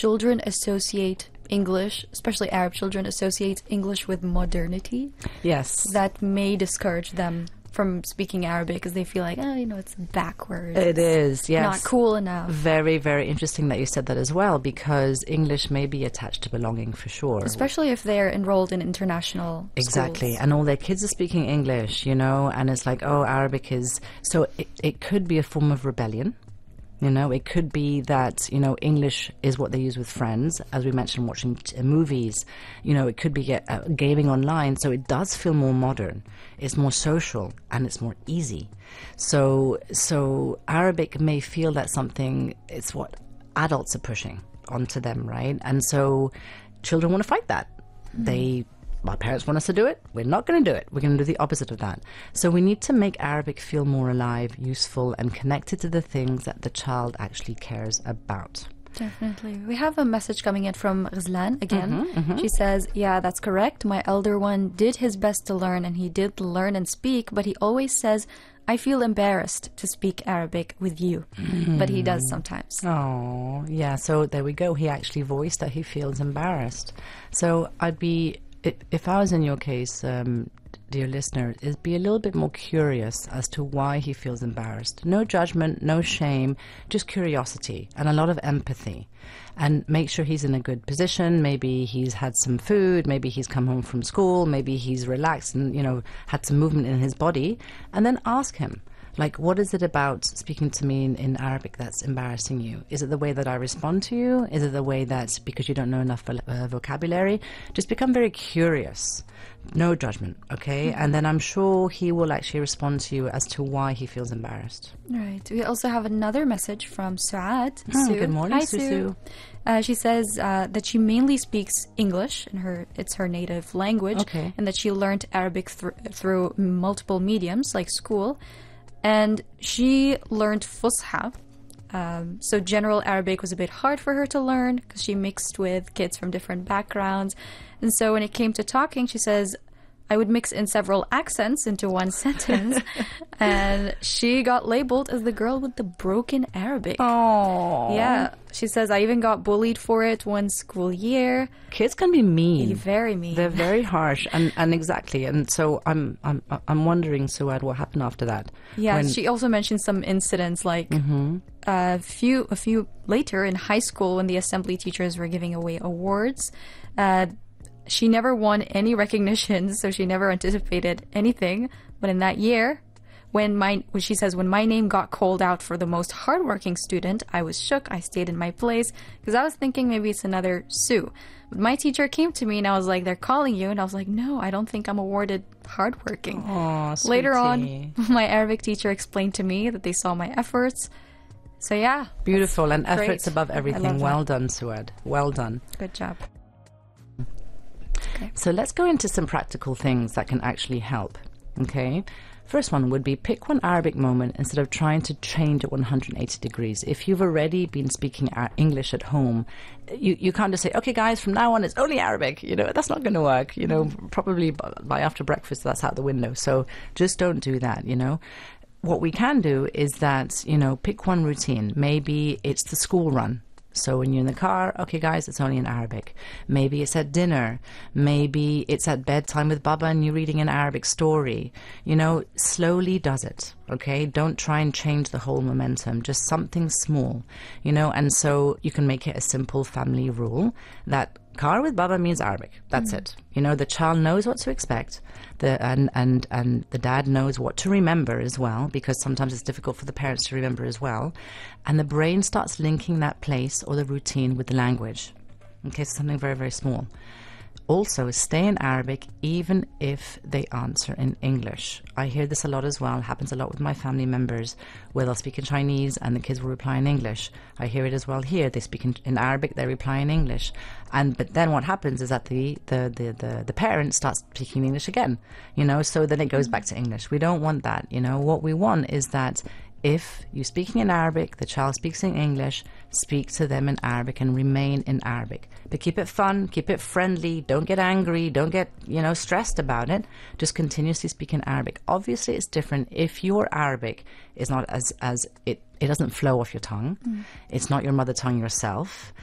children associate English, especially Arab children, associate English with modernity. Yes. That may discourage them from speaking Arabic because they feel like, it's backwards. It is, yes. Not cool enough. Very, very interesting that you said that as well, because English may be attached to belonging for sure. Especially if they're enrolled in international Exactly. schools. And all their kids are speaking English, and it's like, Arabic is... So it could be a form of rebellion. It could be that, English is what they use with friends, as we mentioned, watching movies. It could be gaming online, so it does feel more modern. It's more social, and it's more easy. So Arabic may feel that it's what adults are pushing onto them, right? And so children want to fight that. My parents want us to do it. We're not going to do it. We're going to do the opposite of that. So we need to make Arabic feel more alive, useful, and connected to the things that the child actually cares about. Definitely. We have a message coming in from Ghazlan again. She says, yeah, that's correct. My elder one did his best to learn, and he did learn and speak, but he always says, I feel embarrassed to speak Arabic with you. But he does sometimes. Oh, yeah. So there we go. He actually voiced that he feels embarrassed. So if I was in your case, dear listener, is be a little bit more curious as to why he feels embarrassed. No judgment, no shame, just curiosity and a lot of empathy. And make sure he's in a good position. Maybe he's had some food, maybe he's come home from school, maybe he's relaxed and, had some movement in his body. And then ask him, like, what is it about speaking to me in Arabic that's embarrassing you? Is it the way that I respond to you? Is it the way that because you don't know enough vocabulary? Just become very curious. No judgment, okay? And then I'm sure he will actually respond to you as to why he feels embarrassed. Right. We also have another message from Suad. Good morning, Hi, Sue. She says that she mainly speaks English, and it's her native language, Okay. and that she learned Arabic through multiple mediums, like school. And she learned Fusha. So general Arabic was a bit hard for her to learn because she mixed with kids from different backgrounds. And so when it came to talking, she says, I would mix in several accents into one sentence. And she got labeled as the girl with the broken Arabic. Oh. Yeah. She says, I even got bullied for it one school year. Kids can be mean. Very mean. They're very harsh, and exactly. And so I'm wondering, Suad, what happened after that? Yeah, she also mentioned some incidents like a few later in high school when the assembly teachers were giving away awards. She never won any recognition, so she never anticipated anything. But in that year, when she says, when my name got called out for the most hardworking student, I was shook. I stayed in my place because I was thinking maybe it's another Sue. But my teacher came to me and I was like, they're calling you. And I was like, no, I don't think I'm awarded hardworking. Oh, Later on, my Arabic teacher explained to me that they saw my efforts. So yeah. Beautiful, and great. efforts above I everything. love Well that. done, Suad. Well done. Good job. So let's go into some practical things that can actually help, okay? First one would be pick one Arabic moment instead of trying to change it 180 degrees. If you've already been speaking English at home, you can't just say, okay guys, from now on it's only Arabic. That's not going to work. Probably by after breakfast that's out the window. So just don't do that, What we can do is that, pick one routine. Maybe it's the school run. So when you're in the car, okay guys, it's only in Arabic. Maybe it's at dinner. Maybe it's at bedtime with Baba and you're reading an Arabic story. Slowly does it, okay? Don't try and change the whole momentum. Just something small, and so you can make it a simple family rule that car with Baba means Arabic. That's it. The child knows what to expect. And the dad knows what to remember as well, because sometimes it's difficult for the parents to remember as well. And the brain starts linking that place or the routine with the language. Okay, so something very, very small. Also, stay in Arabic even if they answer in English. I hear this a lot as well. It happens a lot with my family members where they'll speak in Chinese and the kids will reply in English. I hear it as well here. They speak in Arabic, they reply in English. But then what happens is that the parent starts speaking English again, so then it goes back to English. We don't want that, What we want is that if you're speaking in Arabic, the child speaks in English, speak to them in Arabic and remain in Arabic. But keep it fun, keep it friendly, don't get angry, don't get, stressed about it. Just continuously speak in Arabic. Obviously, it's different if your Arabic is not as it doesn't flow off your tongue. It's not your mother tongue yourself.